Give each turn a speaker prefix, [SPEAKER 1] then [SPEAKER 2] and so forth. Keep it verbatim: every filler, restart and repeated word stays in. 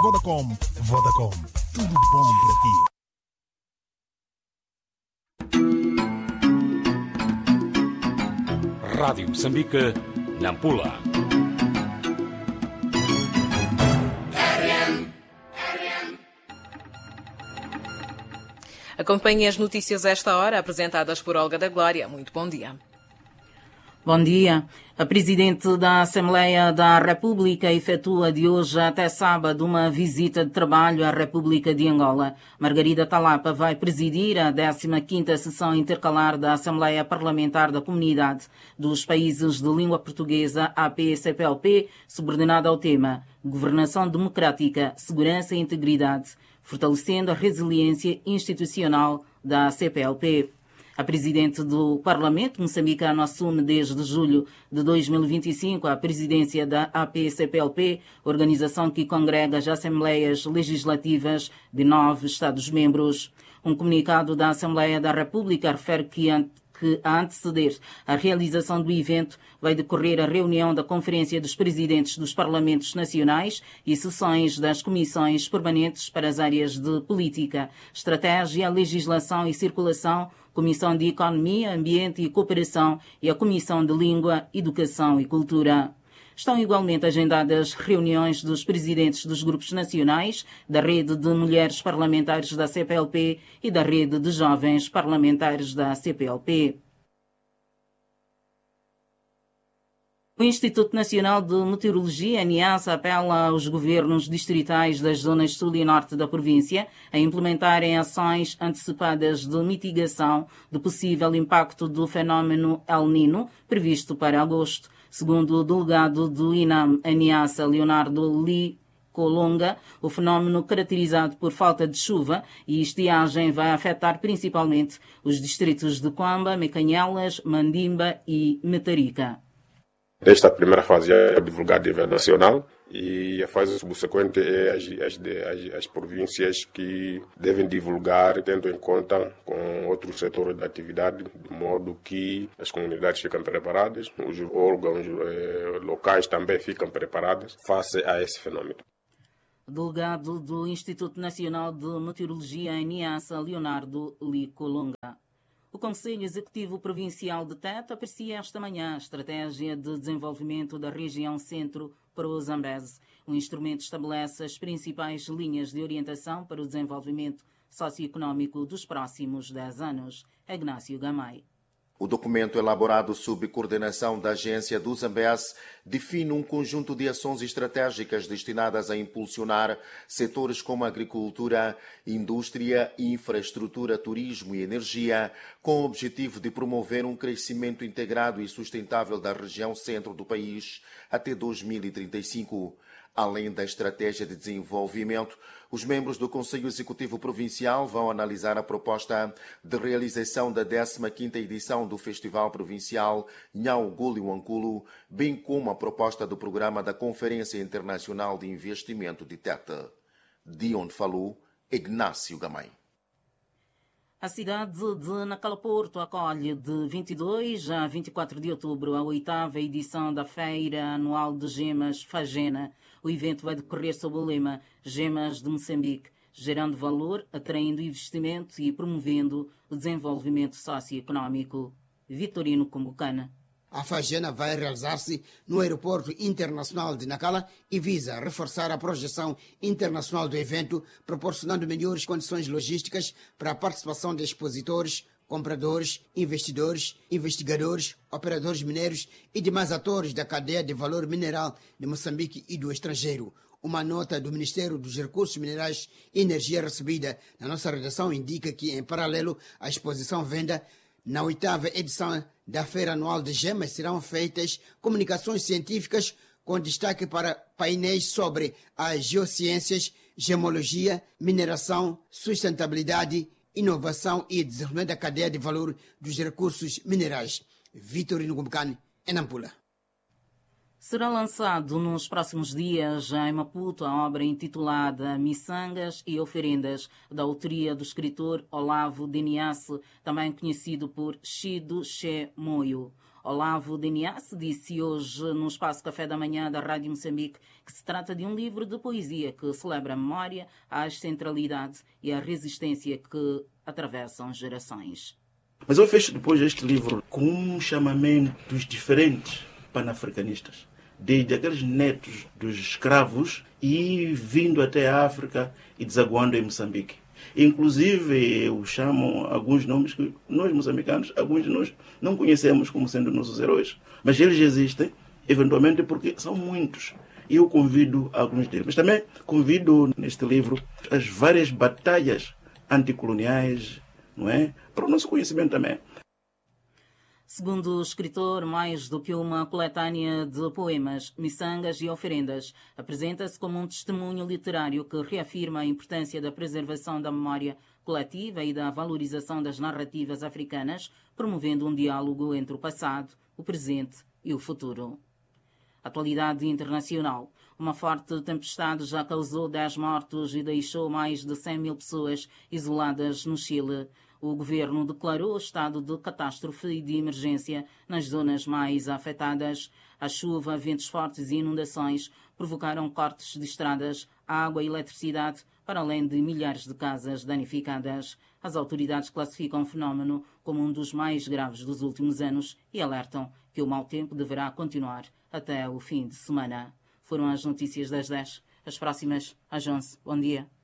[SPEAKER 1] Vodacom. Vodacom. Tudo de bom
[SPEAKER 2] para ti. Rádio Moçambique, Nampula.
[SPEAKER 3] Acompanhe as notícias a esta hora, apresentadas por Olga da Glória. Muito bom dia.
[SPEAKER 4] Bom dia. A Presidente da Assembleia da República efetua de hoje até sábado uma visita de trabalho à República de Angola. Margarida Talapa vai presidir a décima quinta sessão intercalar da Assembleia Parlamentar da Comunidade dos Países de Língua Portuguesa, A P C P L P, subordinada ao tema Governação Democrática, Segurança e Integridade, fortalecendo a resiliência institucional da C P L P. A Presidente do Parlamento moçambicano assume desde julho de dois mil e vinte e cinco a presidência da A P C P L P, organização que congrega as Assembleias Legislativas de nove Estados-membros. Um comunicado da Assembleia da República refere que que a anteceder a realização do evento vai decorrer a reunião da Conferência dos Presidentes dos Parlamentos Nacionais e sessões das Comissões Permanentes para as áreas de Política, Estratégia, Legislação e Circulação, Comissão de Economia, Ambiente e Cooperação e a Comissão de Língua, Educação e Cultura. Estão igualmente agendadas reuniões dos presidentes dos grupos nacionais, da Rede de Mulheres Parlamentares da C P L P e da Rede de Jovens Parlamentares da C P L P. O Instituto Nacional de Meteorologia, NIAS, apela aos governos distritais das zonas sul e norte da província a implementarem ações antecipadas de mitigação do possível impacto do fenómeno El Niño previsto para agosto. Segundo o delegado do INAM, NIAS, Leonardo Li Colonga, o fenómeno caracterizado por falta de chuva e estiagem vai afetar principalmente os distritos de Coamba, Mecanhelas, Mandimba e Metarica.
[SPEAKER 5] Esta primeira fase é divulgada a nível nacional e a fase subsequente é as, as, as, as províncias que devem divulgar, tendo em conta com outros setores da atividade, de modo que as comunidades ficam preparadas, os órgãos eh, locais também ficam preparados face a esse fenômeno.
[SPEAKER 4] Delegado do Instituto Nacional de Meteorologia, NIAS, Leonardo Li Colonga. O Conselho Executivo Provincial de Tete aprecia esta manhã a Estratégia de Desenvolvimento da Região Centro para o Zambeze. O instrumento estabelece as principais linhas de orientação para o desenvolvimento socioeconómico dos próximos dez anos. Ignácio Gamay.
[SPEAKER 6] O documento, elaborado sob coordenação da Agência do Zambeze, define um conjunto de ações estratégicas destinadas a impulsionar setores como agricultura, indústria, infraestrutura, turismo e energia, com o objetivo de promover um crescimento integrado e sustentável da região centro do país até dois mil e trinta e cinco. Além da estratégia de desenvolvimento, os membros do Conselho Executivo Provincial vão analisar a proposta de realização da décima quinta edição do Festival Provincial Nhau Guli Wankulo, bem como a proposta do programa da Conferência Internacional de Investimento de Tete. De onde falou Ignácio Gamay.
[SPEAKER 4] A cidade de Nacala Porto acolhe de vinte e dois a vinte e quatro de outubro a oitava edição da Feira Anual de Gemas Fagena. O evento vai decorrer sob o lema Gemas de Moçambique, gerando valor, atraindo investimento e promovendo o desenvolvimento socioeconómico. Vitorino Kumbucana.
[SPEAKER 7] A Fagena vai realizar-se no Aeroporto Internacional de Nacala e visa reforçar a projeção internacional do evento, proporcionando melhores condições logísticas para a participação de expositores, compradores, investidores, investigadores, operadores mineiros e demais atores da cadeia de valor mineral de Moçambique e do estrangeiro. Uma nota do Ministério dos Recursos Minerais e Energia recebida na nossa redação indica que, em paralelo à exposição venda, na oitava edição da Feira Anual de Gemas serão feitas comunicações científicas com destaque para painéis sobre as geociências, gemologia, mineração, sustentabilidade, inovação e desenvolvimento da cadeia de valor dos recursos minerais. Vitorino Gumbucane, em Nampula.
[SPEAKER 4] Será lançado nos próximos dias em Maputo a obra intitulada Miçangas e Oferendas, da autoria do escritor Olavo Deniasse, também conhecido por Chido Che Moyo. Olavo Denias disse hoje no Espaço Café da Manhã da Rádio Moçambique que se trata de um livro de poesia que celebra a memória, a ancestralidade e a resistência que atravessam gerações.
[SPEAKER 8] Mas eu fecho depois este livro com chamamentos diferentes panafricanistas, desde aqueles netos dos escravos e vindo até a África e desaguando em Moçambique. Inclusive, eu chamo alguns nomes que nós moçambicanos, alguns de nós não conhecemos como sendo nossos heróis, mas eles existem, eventualmente porque são muitos. E eu convido alguns deles. Mas também convido neste livro as várias batalhas anticoloniais, não é? Para o nosso conhecimento também.
[SPEAKER 4] Segundo o escritor, mais do que uma coletânea de poemas, miçangas e oferendas, apresenta-se como um testemunho literário que reafirma a importância da preservação da memória coletiva e da valorização das narrativas africanas, promovendo um diálogo entre o passado, o presente e o futuro. Atualidade internacional. Uma forte tempestade já causou dez mortos e deixou mais de cem mil pessoas isoladas no Chile. O governo declarou estado de catástrofe e de emergência nas zonas mais afetadas. A chuva, ventos fortes e inundações provocaram cortes de estradas, água e eletricidade, para além de milhares de casas danificadas. As autoridades classificam o fenómeno como um dos mais graves dos últimos anos e alertam que o mau tempo deverá continuar até o fim de semana. Foram as notícias das dez. As próximas às onze. Bom dia.